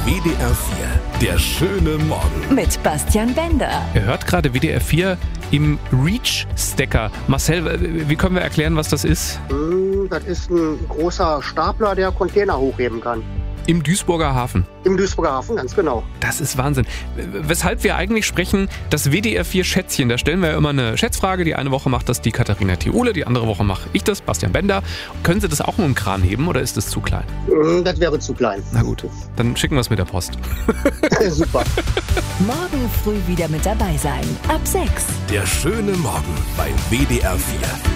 WDR 4, der schöne Morgen. Mit Bastian Bender. Ihr hört gerade WDR 4 im Reach-Stacker. Marcel, wie können wir erklären, was das ist? Das ist ein großer Stapler, der Container hochheben kann. Im Duisburger Hafen. Im Duisburger Hafen, ganz genau. Das ist Wahnsinn. Weshalb wir eigentlich sprechen, das WDR 4 Schätzchen. Da stellen wir ja immer eine Schätzfrage. Die eine Woche macht das die Katharina Thiole, die andere Woche mache ich das, Bastian Bender. Können Sie das auch mit dem Kran heben oder ist das zu klein? Das wäre zu klein. Na gut, dann schicken wir es mit der Post. Super. Morgen früh wieder mit dabei sein. Ab 6. Der schöne Morgen bei WDR 4.